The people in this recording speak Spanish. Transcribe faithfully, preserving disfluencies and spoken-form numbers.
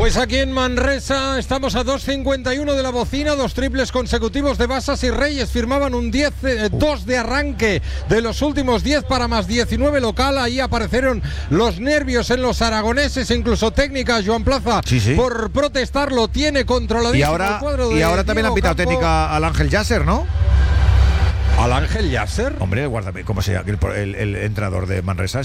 Pues aquí en Manresa estamos a dos cincuenta y uno de la bocina, dos triples consecutivos de Basas y Reyes, firmaban un diez dos de arranque de los últimos diez para más diecinueve local. Ahí aparecieron los nervios en los aragoneses, incluso técnica Joan Plaza sí, sí. por protestar, lo tiene controladísimo. Y ahora, el cuadro de y ahora también han pitado Campo. técnica al Ángel Yasser, ¿no? ¿Al Ángel Yasser? Hombre, guárdame, ¿cómo se llama? El, el, el entrenador de Manresa.